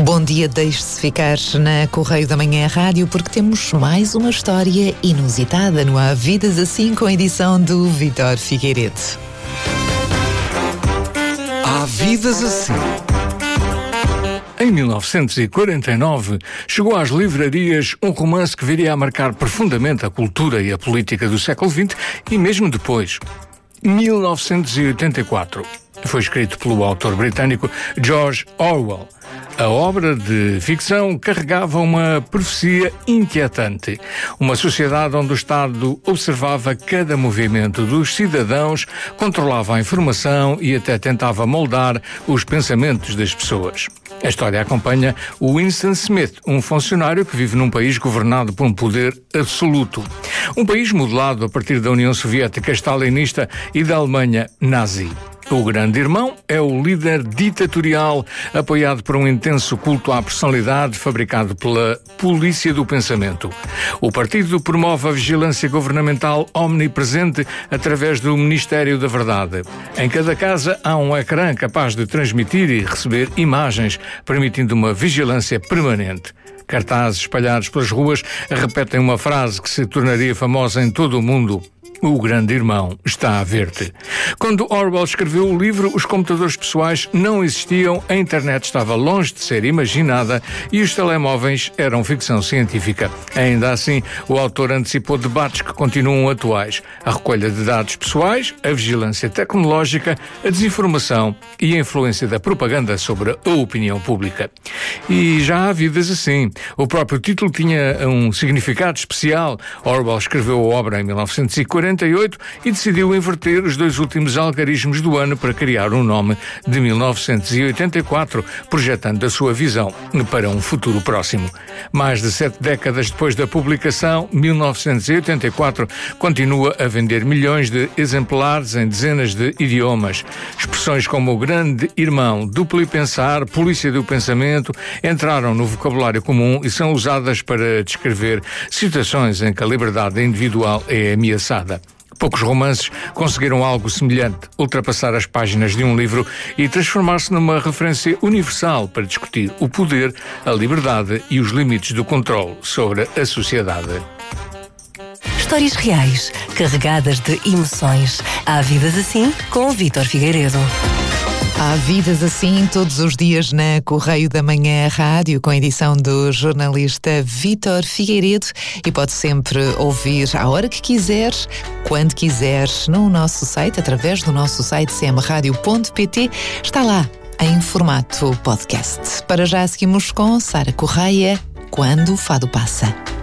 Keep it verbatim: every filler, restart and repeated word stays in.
Bom dia, deixe-se ficar na Correio da Manhã Rádio porque temos mais uma história inusitada no Há Vidas Assim com a edição do Vítor Figueiredo. Há Vidas Assim. Em mil novecentos e quarenta e nove, chegou às livrarias um romance que viria a marcar profundamente a cultura e a política do século vinte e mesmo depois. mil novecentos e oitenta e quatro. Foi escrito pelo autor britânico George Orwell. A obra de ficção carregava uma profecia inquietante. Uma sociedade onde o Estado observava cada movimento dos cidadãos, controlava a informação e até tentava moldar os pensamentos das pessoas. A história acompanha o Winston Smith, um funcionário que vive num país governado por um poder absoluto. Um país modelado a partir da União Soviética stalinista e da Alemanha nazi. O Grande Irmão é o líder ditatorial, apoiado por um intenso culto à personalidade fabricado pela polícia do pensamento. O partido promove a vigilância governamental omnipresente através do Ministério da Verdade. Em cada casa há um ecrã capaz de transmitir e receber imagens, permitindo uma vigilância permanente. Cartazes espalhados pelas ruas repetem uma frase que se tornaria famosa em todo o mundo. O Grande Irmão está a ver-te. Quando Orwell escreveu o livro, os computadores pessoais não existiam, a internet estava longe de ser imaginada e os telemóveis eram ficção científica. Ainda assim, o autor antecipou debates que continuam atuais. A recolha de dados pessoais, a vigilância tecnológica, a desinformação e a influência da propaganda sobre a opinião pública. E já há vidas assim. O próprio título tinha um significado especial. Orwell escreveu a obra em mil novecentos e quarenta e oito e decidiu inverter os dois últimos algarismos do ano para criar um nome de mil novecentos e oitenta e quatro, projetando a sua visão para um futuro próximo. Mais de sete décadas depois da publicação, mil novecentos e oitenta e quatro continua a vender milhões de exemplares em dezenas de idiomas. Expressões como o Grande Irmão, duplo e pensar, polícia do pensamento, entraram no vocabulário comum e são usadas para descrever situações em que a liberdade individual é ameaçada. Poucos romances conseguiram algo semelhante, ultrapassar as páginas de um livro e transformar-se numa referência universal para discutir o poder, a liberdade e os limites do controle sobre a sociedade. Histórias reais, carregadas de emoções. Há Vidas Assim com o Vítor Figueiredo. Há Vidas Assim todos os dias na Correio da Manhã Rádio, com a edição do jornalista Vítor Figueiredo, e pode sempre ouvir à hora que quiser, quando quiser, no nosso site, através do nosso site c m radio ponto p t. Está lá em formato podcast. Para já seguimos com Sara Correia, Quando o Fado Passa.